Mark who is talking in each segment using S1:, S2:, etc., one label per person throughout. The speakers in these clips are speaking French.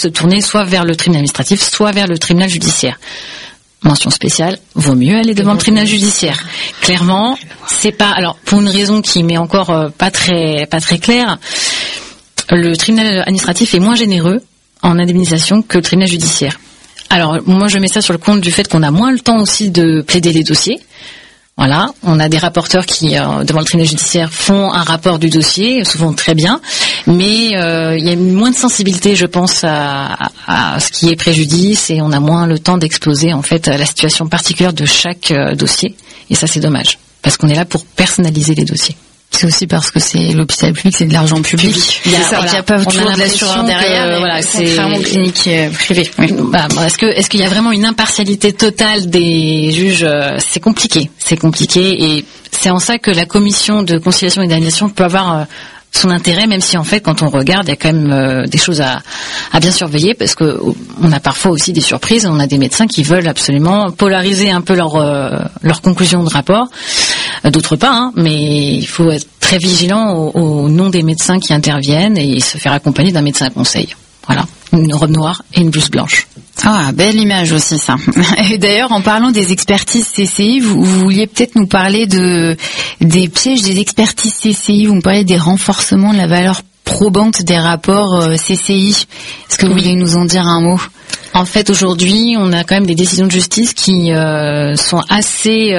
S1: se tourner soit vers le tribunal administratif, soit vers le tribunal judiciaire. Mention spéciale, vaut mieux aller devant le tribunal judiciaire. Clairement, c'est pas, alors, pour une raison qui m'est encore pas très claire, le tribunal administratif est moins généreux en indemnisation que le tribunal judiciaire. Alors, moi, je mets ça sur le compte du fait qu'on a moins le temps aussi de plaider les dossiers. Voilà, on a des rapporteurs qui, devant le tribunal judiciaire, font un rapport du dossier, souvent très bien, mais il y a moins de sensibilité, je pense, à ce qui est préjudice, et on a moins le temps d'exposer, en fait, la situation particulière de chaque dossier, et ça, c'est dommage, parce qu'on est là pour personnaliser les dossiers.
S2: C'est aussi parce que c'est l'hôpital public, c'est de l'argent public. Il y a pas toujours de l'assureur derrière.
S1: Voilà, c'est
S2: contrairement aux cliniques privées.
S1: Oui. Bah, est-ce qu'il y a vraiment une impartialité totale des juges? C'est compliqué, et c'est en ça que la commission de conciliation et d'aliénation peut avoir son intérêt, même si en fait, quand on regarde, il y a quand même des choses à bien surveiller, parce que on a parfois aussi des surprises. On a des médecins qui veulent absolument polariser un peu leur conclusion de rapport. D'autres pas, hein, mais il faut être très vigilant au nom des médecins qui interviennent et se faire accompagner d'un médecin conseil. Voilà, une robe noire et une blouse blanche.
S2: Ah, belle image aussi, ça. Et d'ailleurs, en parlant des expertises CCI, vous vouliez peut-être nous parler des pièges des expertises CCI. Vous me parlez des renforcements de la valeur probante des rapports CCI. Est-ce que vous voulez nous en dire un mot?
S1: En fait, aujourd'hui, on a quand même des décisions de justice qui sont assez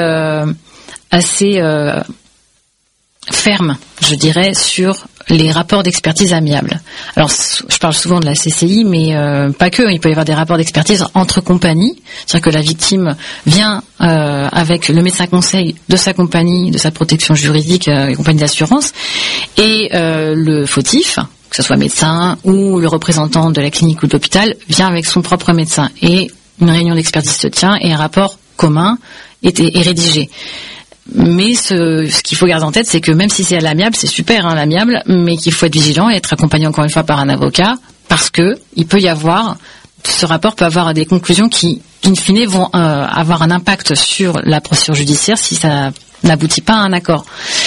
S1: ferme, je dirais, sur les rapports d'expertise amiables. Alors, je parle souvent de la CCI, mais pas que. Il peut y avoir des rapports d'expertise entre compagnies, c'est-à-dire que la victime vient avec le médecin conseil de sa compagnie, de sa protection juridique, compagnie d'assurance, et le fautif, que ce soit médecin ou le représentant de la clinique ou de l'hôpital, vient avec son propre médecin. Et une réunion d'expertise se tient et un rapport commun est rédigé. Mais ce qu'il faut garder en tête, c'est que même si c'est à l'amiable, c'est super, hein, l'amiable, mais qu'il faut être vigilant et être accompagné encore une fois par un avocat, parce que ce rapport peut avoir des conclusions qui, in fine, vont avoir un impact sur la procédure judiciaire si ça n'aboutit pas à un accord.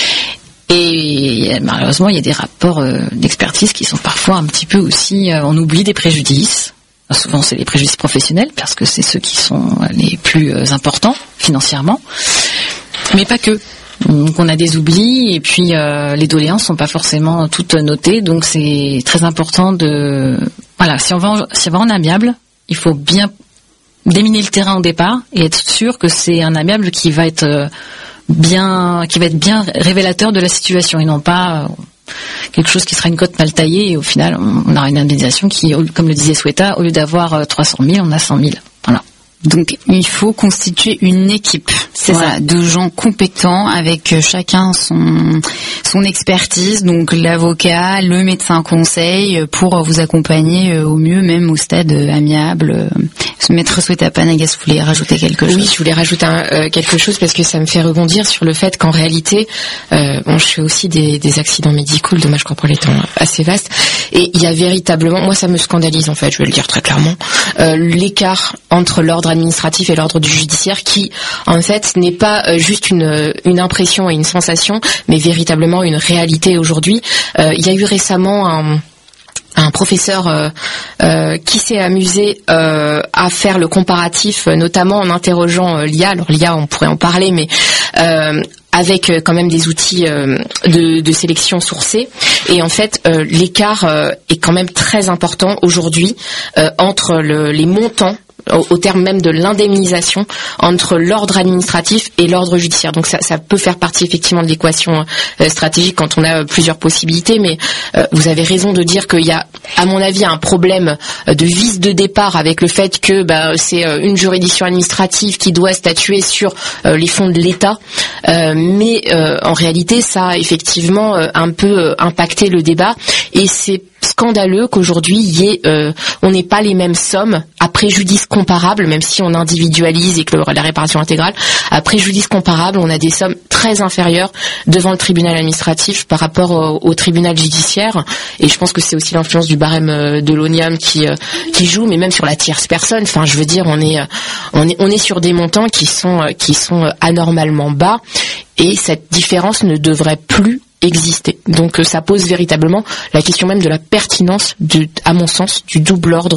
S1: Et malheureusement, il y a des rapports d'expertise qui sont parfois un petit peu aussi, on oublie des préjudices. Souvent, c'est les préjudices professionnels, parce que c'est ceux qui sont les plus importants financièrement. Mais pas que. Donc on a des oublis, et puis les doléances sont pas forcément toutes notées, donc c'est très important de... Voilà, si on va en amiable, il faut bien déminer le terrain au départ et être sûr que c'est un amiable qui va être bien révélateur de la situation, et non pas quelque chose qui sera une cote mal taillée, et au final on aura une indemnisation qui, comme le disait Sweta, au lieu d'avoir 300 000, on a 100 000. Voilà.
S2: Donc il faut constituer une équipe, c'est ça, de gens compétents avec chacun son expertise, donc l'avocat, le médecin conseil, pour vous accompagner au mieux, même au stade amiable. Maître Sweta Panagas, vous voulez rajouter quelque chose?
S3: Oui, je voulais rajouter quelque chose, parce que ça me fait rebondir sur le fait qu'en réalité, je fais aussi des accidents médicaux, le dommage corporel étant assez vaste, et il y a véritablement, moi ça me scandalise en fait, je vais le dire très clairement, l'écart entre l'ordre administratif et l'ordre du judiciaire, qui en fait n'est pas juste une impression et une sensation, mais véritablement une réalité aujourd'hui. Il y a eu récemment un professeur qui s'est amusé à faire le comparatif, notamment en interrogeant l'IA. Alors l'IA, on pourrait en parler, mais avec quand même des outils de sélection sourcée. Et en fait, l'écart est quand même très important aujourd'hui entre les montants, au terme même de l'indemnisation, entre l'ordre administratif et l'ordre judiciaire. Donc ça peut faire partie effectivement de l'équation stratégique quand on a plusieurs possibilités, mais vous avez raison de dire qu'il y a, à mon avis, un problème de vice de départ avec le fait que c'est une juridiction administrative qui doit statuer sur les fonds de l'État, mais en réalité ça a effectivement un peu impacté le débat, et c'est scandaleux qu'aujourd'hui on n'ait pas les mêmes sommes à préjudice comparable, même si on individualise et que la réparation intégrale, à préjudice comparable, on a des sommes très inférieures devant le tribunal administratif par rapport au tribunal judiciaire. Et je pense que c'est aussi l'influence du barème de l'ONIAM qui joue, mais même sur la tierce personne. Enfin, je veux dire, on est sur des montants qui sont anormalement bas, et cette différence ne devrait plus exister. Donc ça pose véritablement la question même de la pertinence, à mon sens, du double ordre